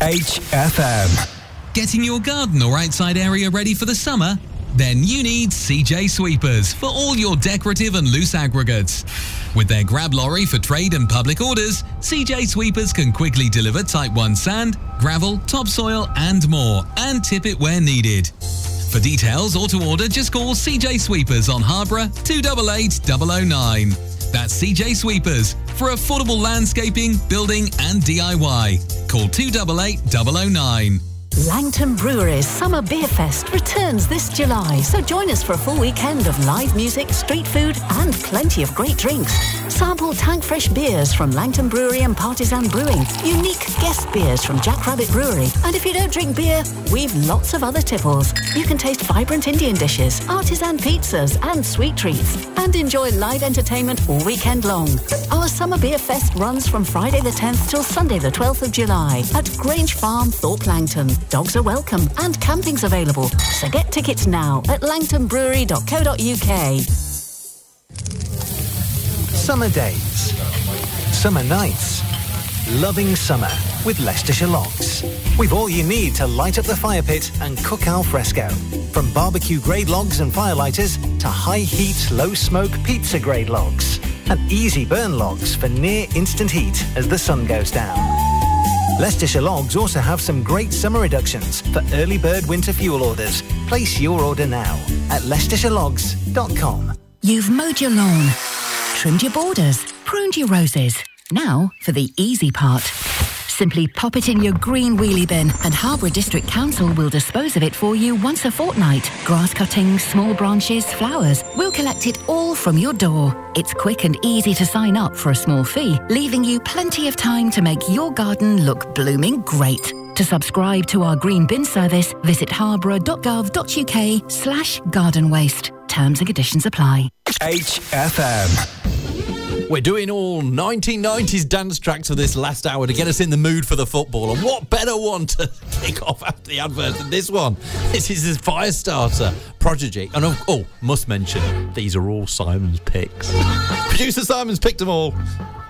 HFM. Getting your garden or outside area ready for the summer? Then you need CJ Sweepers for all your decorative and loose aggregates. With their grab lorry for trade and public orders, CJ Sweepers can quickly deliver Type 1 sand, gravel, topsoil and more, and tip it where needed. For details or to order, just call CJ Sweepers on Harborough 288 009. That's CJ Sweepers for affordable landscaping, building and DIY. Call 288 009. Langton Brewery's Summer Beer Fest returns this July, so join us for a full weekend of live music, street food and plenty of great drinks. Sample tank fresh beers from Langton Brewery and Partisan Brewing, unique guest beers from Jack Rabbit Brewery, and if you don't drink beer, we've lots of other tipples. You can taste vibrant Indian dishes, artisan pizzas and sweet treats, and enjoy live entertainment all weekend long. Our Summer Beer Fest runs from Friday the 10th till Sunday the 12th of July at Grange Farm, Thorpe Langton. Dogs are welcome and camping's available, so get tickets now at langtonbrewery.co.uk. Summer days. Summer nights. Loving summer with Leicestershire Logs. We've all you need to light up the fire pit and cook al fresco. From barbecue grade logs and firelighters to high heat, low smoke pizza grade logs. And easy burn logs for near instant heat as the sun goes down. Leicestershire Logs also have some great summer reductions for early bird winter fuel orders. Place your order now at leicestershire.com. You've mowed your lawn, trimmed your borders, pruned your roses. Now for the easy part. Simply pop it in your green wheelie bin and Harborough District Council will dispose of it for you once a fortnight. Grass cuttings, small branches, flowers. We'll collect it all from your door. It's quick and easy to sign up for a small fee, leaving you plenty of time to make your garden look blooming great. To subscribe to our green bin service, visit harborough.gov.uk/garden waste. Terms and conditions apply. HFM. We're doing all 1990s dance tracks for this last hour to get us in the mood for the football. And what better one to kick off after the advert than this one? This is his Firestarter, Prodigy. And must mention, these are all Simon's picks. Producer Simon's picked them all.